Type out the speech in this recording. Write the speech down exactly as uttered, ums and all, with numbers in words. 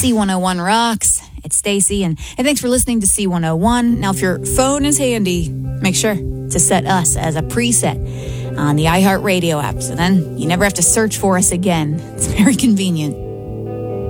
C one oh one rocks. It's Stacy, and, and thanks for listening to C one oh one. Now, if your phone is handy, make sure to set us as a preset on the iHeartRadio app, so then you never have to search for us again. It's very convenient.